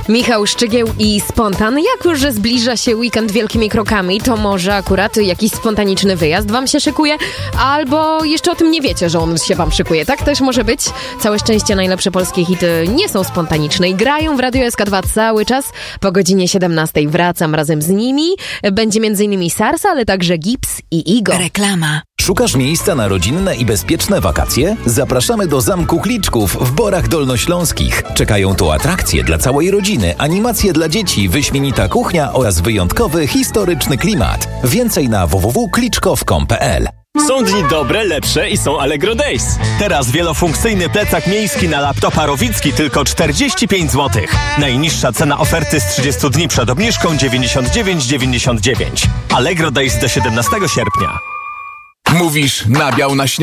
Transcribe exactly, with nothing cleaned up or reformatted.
Michał Szczygieł i Spontan. Jak już zbliża się weekend wielkimi krokami, to może akurat jakiś spontaniczny wyjazd wam się szykuje, albo jeszcze o tym nie wiecie, że on się wam szykuje. Tak też może być. Całe szczęście najlepsze polskie hity nie są spontaniczne i grają w Radio S K dwa cały czas. Po godzinie siedemnastej wracam razem z nimi. Będzie między innymi Sarsa, ale także Gips i Igo. Reklama. Szukasz miejsca na rodzinne i bezpieczne wakacje? Zapraszamy do Zamku Kliczków w Borach Dolnośląskich. Czekają tu atrakcje dla całej rodziny, animacje dla dzieci, wyśmienita kuchnia oraz wyjątkowy, historyczny klimat. Więcej na w w w kropka kliczkow kropka com kropka p l. Są dni dobre, lepsze i są Allegro Days. Teraz wielofunkcyjny plecak miejski na laptopa Rowicki tylko czterdzieści pięć złotych. Najniższa cena oferty z trzydziestu dni przed obniżką dziewięćdziesiąt dziewięć dziewięćdziesiąt dziewięć. Allegro Days do siedemnastego sierpnia. Mówisz nabiał na śniadanie?